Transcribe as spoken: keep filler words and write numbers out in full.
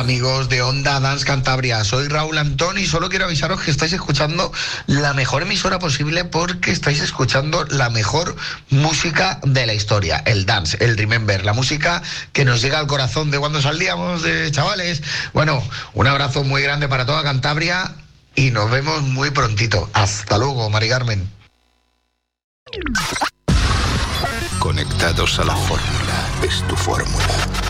Amigos de Onda Dance Cantabria, soy Raúl Antón y solo quiero avisaros que estáis escuchando la mejor emisora posible porque estáis escuchando la mejor música de la historia, el dance, el remember, la música que nos llega al corazón de cuando salíamos de chavales. Bueno, un abrazo muy grande para toda Cantabria y nos vemos muy prontito. Hasta luego, Mari Carmen. Conectados a la fórmula, es tu fórmula.